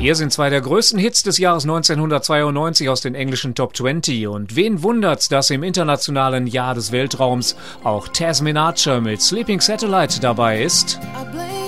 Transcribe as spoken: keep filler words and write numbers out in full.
Hier sind zwei der größten Hits des Jahres neunzehnhundertzweiundneunzig aus den englischen Top zwanzig. Und wen wundert's, dass im internationalen Jahr des Weltraums auch Tasmin Archer mit Sleeping Satellite dabei ist?